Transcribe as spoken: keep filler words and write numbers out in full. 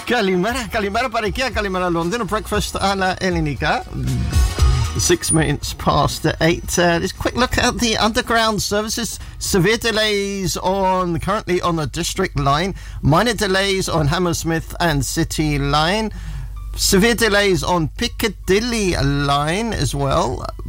Kalimera, Kalimera para IKEA, Kalimera London, breakfast a la Elenica. Six minutes past eight. Uh, just a quick look at the underground services. Severe delays on currently on the District Line. Minor delays on Hammersmith and City Line. Severe delays on Piccadilly Line as well.